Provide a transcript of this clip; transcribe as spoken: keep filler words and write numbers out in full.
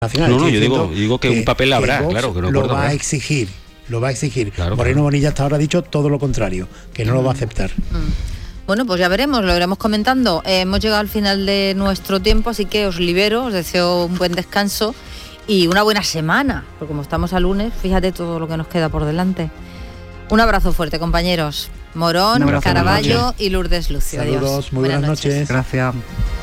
nacional. No, no, yo digo, digo que, que un papel habrá, que claro, que no lo va a exigir, lo va a exigir. Claro, Moreno claro. Bonilla hasta ahora ha dicho todo lo contrario, que no mm. lo va a aceptar. Mm. Bueno, pues ya veremos, lo iremos comentando. Eh, hemos llegado al final de nuestro tiempo, así que os libero, os deseo un buen descanso y una buena semana, porque como estamos a lunes, fíjate todo lo que nos queda por delante. Un abrazo fuerte, compañeros. Morón, Caraballo y Lourdes Lucio. Saludos, Adiós. muy buenas, buenas noches. noches. Gracias.